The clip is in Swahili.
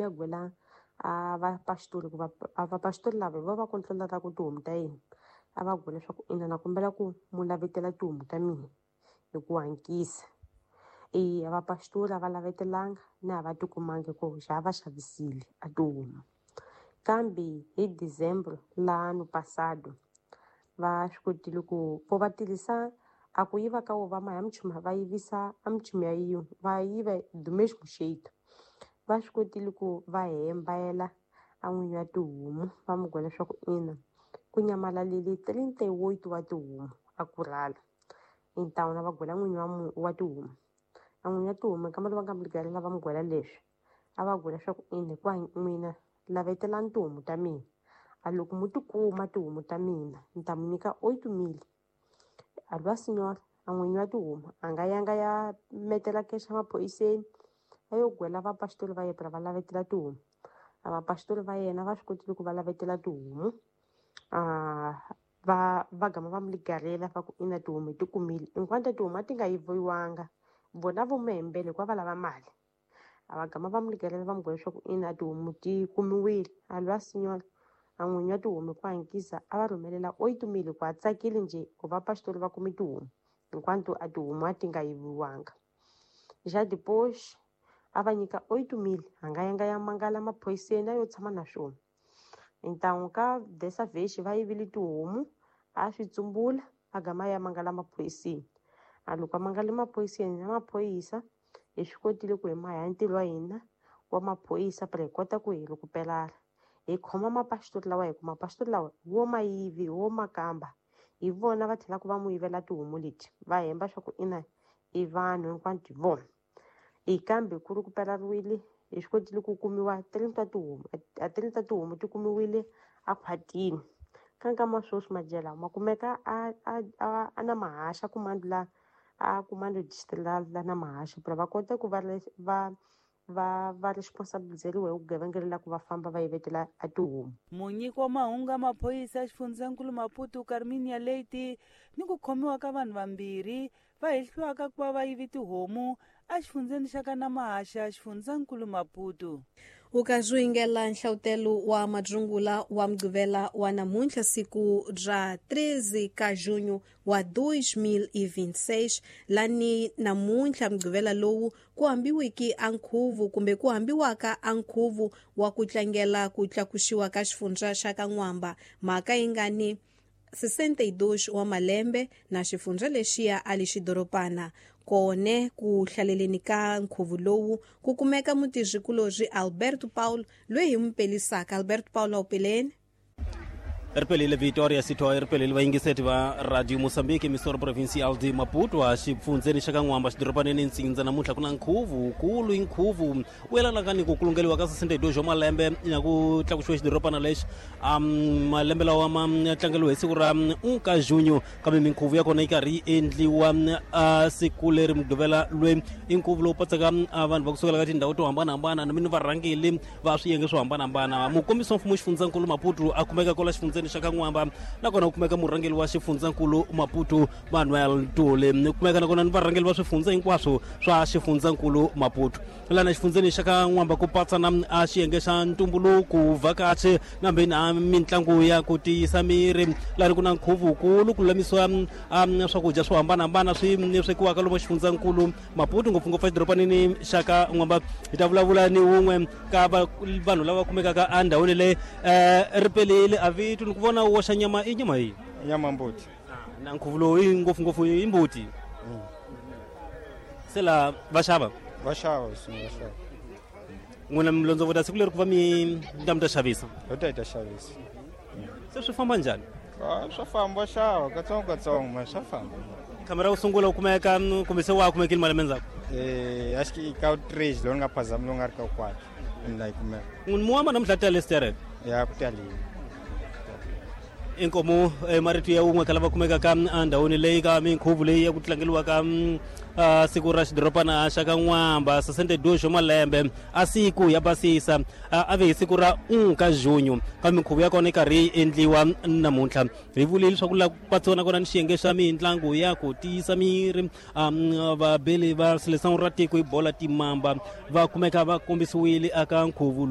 gwela va pastori ku va pastori lava va controlaka tihomu ta yini a va gwela leswaku ina na kombela ku mu lavetela tihomu ta mina hi ku hankisa va pastori a va lavetelanga na a va tikumangi ku xa va xavisile a tihomu kambe hi December lano passado va swi kotile ku vo va tirhisa a ku yiva ka vona ya michuma va yivisa a michumi ya yiwa va yiva dumex mushade va swi kotile ku va hembayela a n'winyi wa tihomu va mu gwela leswaku ina ku nyamalalile 3 wa tihomu a ku rala intawuna va gwela n'winyi wa tihomu a n'winyi wa tihomu kamba lava nga mligalela va mu gwela leswi a va gwela leswaku ina ku n'wina lavetelani tihomu ta mina a loko mu tikuma tihomu ta mina ni ta mu nyika 8 mil alwa signora a n'winyi wa tihomu a nga yanga ya metela kexa maphoyiseni a yo gwela va pastori va yena va lavetela tihomu a va pastori va yena va swi kotile ku va lavetela tihomu va gama va mligalela va ku ina tihomu ti kumile hinkwato tihomu a ti nga yiviwanga vona vo mehembele hikuva va lava mali a va gama va mligalela va mu gwela leswaku ina tihomu ti kumiwile alwa signora a n'winyi wa tihomu ku hankisa a va rhumelela 8 mil ku a tsakile nje ku va pastori va kumi tihomu hinkwato a tihomu a ti nga yiviwanga xa dipox a va nyika 8 mil a nga yanga ya mangala maphoyiseni a yo tshama na swona intan'we ka desavation va yivile tihomu a swi tsumbula a gama ya mangala maphoyiseni a loko a mangale maphoyiseni na maphoyisa hi swi kotile ku hi maya ntirho wa hina wa maphoyisa hi kota ku hi rikupelara hi khoma mapastori lawa hi ku mapastori lawa wo mayivi wo makamba hi vona va tlhela ku va mu yivela tihomu leti va hemba swa ku ina i vanhu hinkwato hi vona kambe ku rikupelariwile hi swi kotile ku kumiwa 3 ta tihomu a 3 ta tihomu ti kumiwile a khwatini ka nkama swoswi majela ma kumeka a na mahasha kumandla a kumandla district na mahasha va kota ku va responsabilizeriwe hi vugevengerela ku va famba va yivetela a tihomu munyiko wa mahungu ya maphoyisa ya xifundzankulu Maputo Carminia Leite ni ku khomiwa ka vanhu vambirhi va hehliwaka ku va va yivi tihomu a xifundzeni xa ka na mahasha xifundzankulu Maputo. ukazwingela nhlawutelo wa madrungula wa mgqivela wa namuntlha siku ra 13 ka junho wa 2026 lani namuntlha mgqivela lowu ku hambiwiki a nkhuvu kumbe ku hambiwaka a nkhuvu wa ku tlangela ku tlakuxiwa ka xifundza xa ka N'wamba mhaka yi nga ni 62 wa malembe na xifundza lexiya a lexidorobana kone ku hlaleleni ka nkhuvu lowu ku kumeka mutizikulobyi Alberto Paulo loyi hi mupelisaka Alberto Paulo upeleni ripelile Vitória Sitwa ripelile vayingiseti va Radio Moçambique emisora provincial de Maputo a xipfundzeni xa ka N'wamba xidoropaneni Ntsindza namuntlha ku na nkhuvu kulu nkhuvu wu yelanaka ni ku kulungeliwa ka 62 wa malembe na ku tlakuxiwa xidoropana lexi malembe lawa ma tlangeliwe hi siku ra 1 ka junho kambe minkhuvu ya kona yi karhi yi endliwa siku leri mugqivela lwe i nkhuvu lowu patsaka vanhu va kusukela ka tindhawu to hambanahambana na mini varhangeli va swiyenge swo hambanahambana mukombisi wa mfumo xifundzankulu Maputo a kumeka kola xifundza xa ka N'wamba nakona ku kumeka murhangeli wa xifundzankulu Maputo Manuel Tule ku kumeka nakona ni varhangeli va swifundza hinkwaswo swa xifundzankulu Maputo lana xifundzeni xa ka N'wamba ku patsana a xiyenge xa ntumbuluko vakache nambe na mitlangu ya ku tiyisa miri lani ku na nkhuvu kulu ku lulamisiwa swakudya swo hambanahambana swi swekiwaka lomu xifundzankulu Maputo ngopfungopfu exidoropanini xa ka N'wamba hi ta vulavula ni wun'we ka vanhu lava kumekaka a ndhawini le ripelile a vitu ni ku vona u woxa nyama i nyama yihi nyama mbuti na nkhuvu lowu i ngopfungopfu i mbuti se la va xava n'wina milondzovota siku leri ku va mi ta xavisa hi ta xavisa se swi famba njhani swa famba xava katsongokatsongo ma swa famba khamera wo sungula u kumeka kumbe se wa kumekile malembe ndzhaku acho que ka utrês lowu nga phazama lowu nga ri ka 4 la yi kumeka n'wini muwamba namuntlha tele stereke ya ku talile inkomo marito ya un'we ka lava kumekaka ndhawini leyi ka minkhuvu leyi ya ku tlangeliwaka siku ra xidoropana xa ka N'wamba 62 wa malembe a siku ya basisa a ve hi siku ra 1 ka junho ka minkhuvu ya kona yi karhi yi endliwa namuntlha hi vulile leswaku la patsiwa na kona ni xiyenge xa mitlangu ya ku tiyisa miri vabeli va selekisano ra tiko hi bola timamba va kumeka va kombisiwile aka nkhuvu